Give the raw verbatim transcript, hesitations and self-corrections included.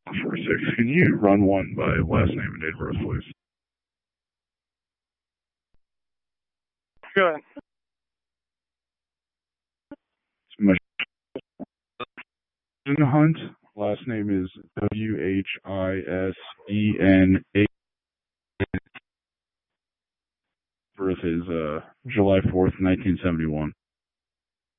four six. Can you run one by last name and date of birth, please? Go ahead. It's Michigan Hunt. Last name is W H I S E N A. Birth is uh, July fourth, nineteen seventy-one.